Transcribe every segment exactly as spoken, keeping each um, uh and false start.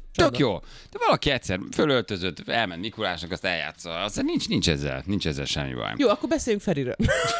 Tök jó. De valaki egyszer fölöltözött, elment Mikulásnak, azt eljátsza. Aztán nincs, nincs ezzel, nincs ezzel semmi baj. Jó, akkor beszéljünk Feriről.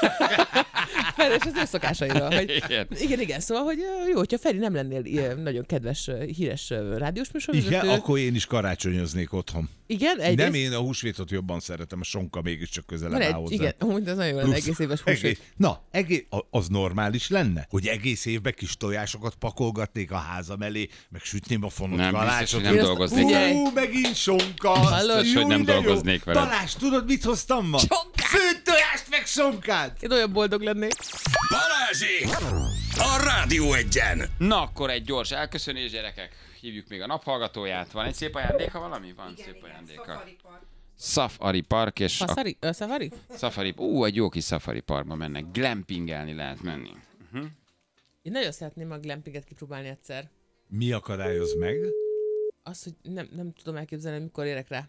Feri és az ő szokásairól. Hogy... Igen. igen, igen, szóval, hogy jó, hogyha Feri nem lennél ilyen nagyon kedves, híres rádiós műsorvezető. Igen, akkor én is karácsonyoznék otthon. Igen, egyrészt... Nem, én a húsvétot jobban szeretem, a sonka mégiscsak közelebb áll hozzá. Igen, amúgy az nagyon jó lenne, egész éves húsvét. Egész, na, egész, az normális lenne, hogy egész évben kis tojásokat pakolgatnék a házam elé, meg sütném a fonott nem, kalácsot. Nem dolgoznék. Hú, megint sonka! Hallod, hogy nem dolgoznék vele. Balázs, tudod, mit hoztam ma? Sonkát! Főtt tojást, meg sonkát! Én olyan boldog lennék. Balázsi! A Rádió Egyen! Na, akkor egy gyors elköszönés, gyerekek. Hívjuk még a naphallgatóját. Van egy szép ajándéka valami? Van igen, szép igen, ajándéka. Safari Park. Safari Park és... Safari? A... Safari? Safari. Ú, egy jó kis Safari Parkba mennek. Glampingelni lehet menni. Uh-huh. Én nagyon szeretném a glampinget kipróbálni egyszer. Mi akadályoz meg? Az, hogy nem, nem tudom elképzelni, mikor érek rá.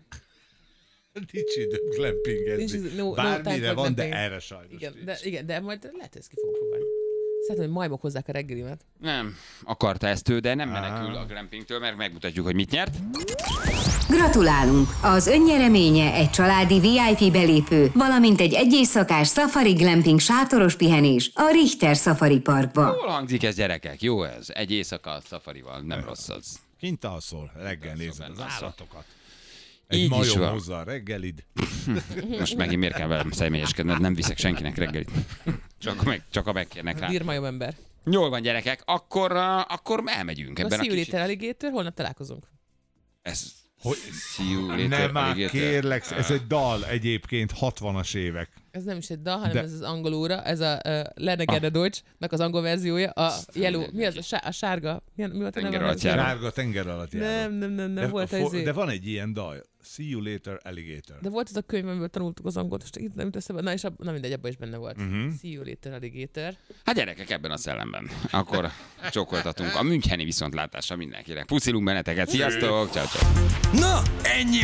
Nincs időm glampingezni. No, Bármire no, van, glamping. de erre sajnos Igen, nincs. de, igen, de majd lehet, hogy ezt ki fogom próbálni. Szeretném, hogy majmok hozzák a reggelimet. Nem akarta ezt ő, de nem menekül a glampingtől, mert megmutatjuk, hogy mit nyert. Gratulálunk! Az önnyereménye egy családi vé i pé belépő, valamint egy egyészakás Safari Glamping sátoros pihenés a Richter Safari Parkba. Jól hangzik ez, gyerekek, jó ez. Egy éjszaka a Safarival, nem rossz az. Kint alszol, reggel nézed az alszol. állatokat. Egy Így is majom van. hozza a reggelid. Most megint miért kell velem személyeskedned, nem viszek senkinek reggelit. Csak, meg, csak a megkérnek rá. Bírmajom ember. Jól van, gyerekek, akkor, uh, akkor elmegyünk A ebben a See you kicsit. later, alligator, holnap találkozunk. Ez... Hogy... See you later, Nem már alligator. kérlek, ez egy dal egyébként, hatvanas évek. Ez nem is egy dal, hanem De- ez az angolóra, ez a uh, Lenegede ah. Deutsch-nak az angol verziója, a yellow, mi az, a, sá- a sárga, mi, mi volt a Tenger neve? alatt járó. Sárga tenger alatt járó. Nem, nem, nem, nem, de, volt fo- ez. de van egy ilyen dal. See you later, alligator. De volt ez a könyv, amiből tanultuk az angolt, és itt nem jut eszembe, na és ab, na mindegy, abban is benne volt. Mhm. Uh-huh. See you later, alligator. Hát gyerekek, ebben a szellemben. Akkor csókoltatunk a Müncheni viszontlátásra mindenkinek. Puszilunk benneteket, sziasztok, ciao, ciao. Na, ennyi